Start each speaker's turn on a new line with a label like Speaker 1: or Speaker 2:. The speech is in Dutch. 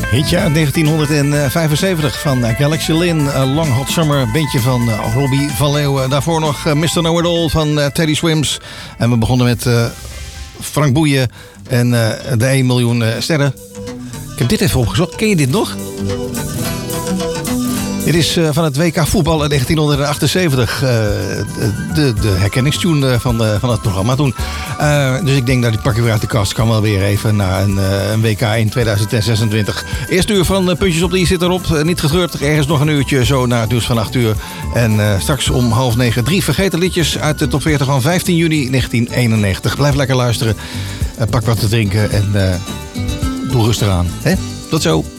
Speaker 1: Hitje uit 1975 van Galaxy Lynn, Long Hot Summer, bandje van Robbie van Leeuwen. Daarvoor nog Mr. Know It All van Teddy Swims. En we begonnen met Frank Boeien en de 1 miljoen sterren. Ik heb dit even opgezocht. Ken je dit nog? Dit is van het WK voetbal in 1978. De herkenningstune van het programma toen. Dus ik denk dat die pak je weer uit de kast. Kan wel weer even naar een WK in 2026. Eerste uur van Puntjes op de i zit erop. Niet getreurd. Ergens nog een uurtje zo naar het nieuws van 8 uur. En straks om 8:30 3 vergeten liedjes uit de top 40 van 15 juni 1991. Blijf lekker luisteren. Pak wat te drinken en doe rustig aan. Hè? Tot zo.